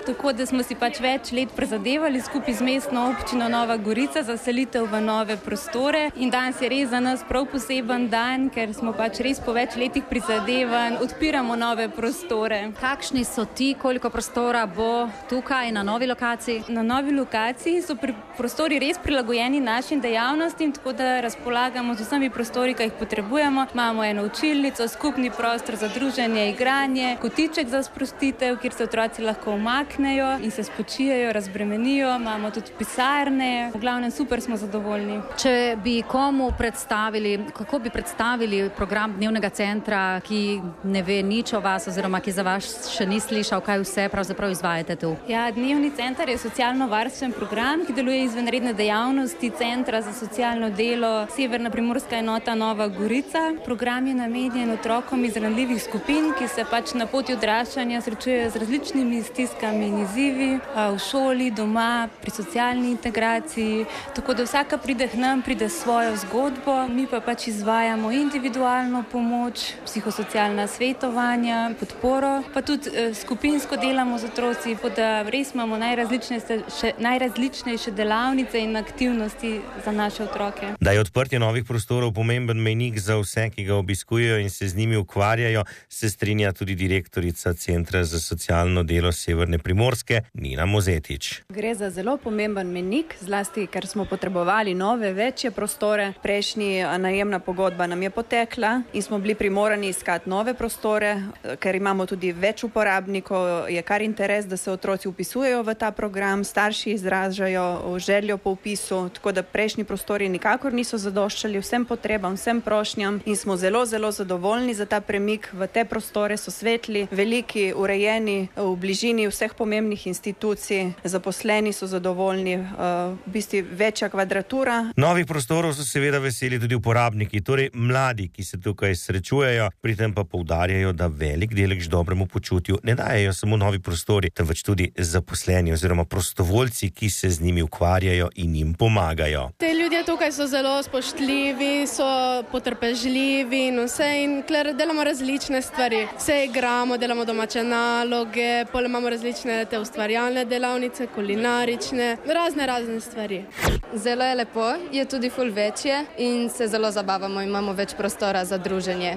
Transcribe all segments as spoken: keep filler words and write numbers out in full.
tako da smo si pač več let prizadevali skupaj z mestno občino Nova Gorica za selitev v nove prostore in danes je res za nas prav poseben dan, ker smo pač res po več letih prizadevanj odpiramo nove prostore. Kakšni so ti, koliko prostora bo tukaj na novi lokaciji? Na novi lokaciji so pri prostori res prilagojeni našim dejavnostim, tako da razpolagamo z vsemi prostori, ki jih potrebujemo. Imamo eno učilnico, skupni prostor za druženje, igranje, kotiček za sprostitev, kjer se otroci lahko umaknejo in se spočijejo, razbremenijo. Imamo tudi pisarne. V glavnem super smo zadovoljni. Če bi komu predstavili, kako bi predstavili program dnevnega centra, ki ne ve nič o vas oziroma ki za vas še ni slišal, kaj vse pravzaprav izvajate tu? Ja, dnevni center je socialno-varstven program, ki deluje izvenredne dejavnosti Centra za socialno delo Severna Primorska enota Nova Gorica. Program je namenjen otrokom iz ranljivih skupin, ki se pač na poti odraščanja srečujejo z različnimi stiskami in izzivi v šoli, doma, pri socialni integraciji. Tako da vsaka pride k nam, pride s svojo zgodbo, mi pa pač izvajamo individualno pomoč, psihosocialna svetovanja, podporo, pa tudi eh, skupinsko delamo z otroci, da res imamo najrazličnejše, še, najrazličnejše delavnice in aktivnosti za naše otroke. Da je odprtje novih prostorov pomemben mejnik za vse, ki ga obiskujejo in se z njimi ukvarjajo, se strinja tudi direktorica Centra za socialno delo Severne Primorske, Nina Mozetič. Gre za zelo pomemben mejnik, zlasti, ker smo potrebovali nove, večje prostore. Prejšnji najemna pogodba nam je potekla in smo bili primorani iskati nove prostore, ker imamo tudi več uporabnikov, je kar interes, da se otroci upisujejo v ta program, starši izražajo željo po upisu, tako da prejšnji prostori nikakor niso zadoščali vsem potrebam, vsem prošnjam in smo zelo, zelo zadovoljni za ta premik v te prostore, so svetli, veliki, urejeni, v bližini vseh pomembnih institucij, zaposleni so zadovoljni, v bistvu večja kvadratura. Novih prostorov so seveda veseli tudi uporabniki, torej mladi, ki se tukaj srečujejo, pri tem pa poudarjajo, da velik delež dobremu počutju ne dajejo samo novi prostori, temveč tudi zaposleni oziroma prostovoljci, ki se z njimi ukvarjajo in jim pomagajo. Te ljudje tukaj so zelo spoštljivi, so potrpežljivi in vse in kler delamo različne stvari. Vse igramo, delamo domače naloge, pol imamo različne te ustvarjalne delavnice, kulinarične, razne, razne stvari. Zelo je lepo, je tudi ful večje in se zelo zabavamo, imamo več prostora za druženje.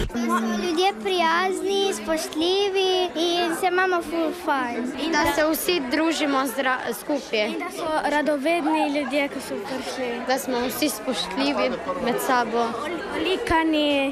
Ljudje prijazni, spoštljivi in se imamo ful fajn. In da se vsi družimo zra- skupaj. In da so radovedni ljudje, ki so prišli. Da smo vsi spoštljivi med sabo. Likani.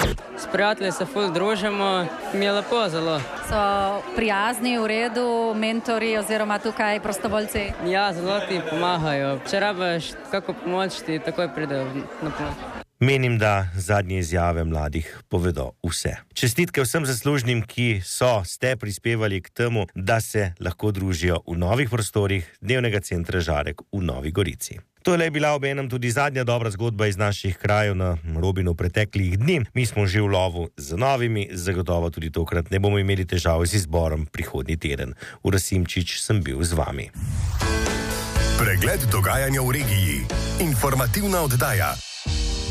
S prijatelji se ful družimo, mi je lepo zelo. So prijazni, v redu, mentori oziroma tukaj prostovoljci? Ja, zelo ti pomagajo. Če rabiš kako pomoč, ti takoj pridejo na pomoč. Menim, da zadnje izjave mladih povedo vse. Čestitke vsem zaslužnim, ki so, ste prispevali k temu, da se lahko družijo v novih prostorih dnevnega centra Žarek v Novi Gorici. To je bila obenem tudi zadnja dobra zgodba iz naših krajev na Robinu preteklih dni. Mi smo že v lovu z novimi, zagotovo tudi tokrat ne bomo imeli težav z izborom prihodnji teden. Ura Simčič sem bil z vami. Pregled dogajanja v regiji. Informativna oddaja.